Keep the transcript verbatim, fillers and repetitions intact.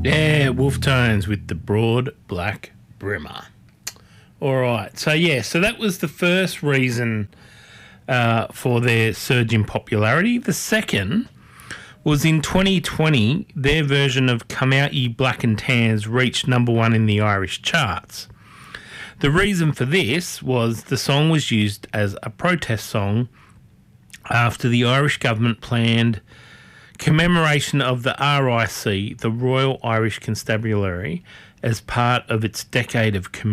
Yeah, Wolf Tones with the Broad Black Brimmer. All right, so yeah, so that was the first reason uh, for their surge in popularity. The second was in twenty twenty, their version of Come Out Ye Black and Tans reached number one in the Irish charts. The reason for this was the song was used as a protest song after the Irish government planned commemoration of the R I C, the Royal Irish Constabulary, as part of its decade of commemoration.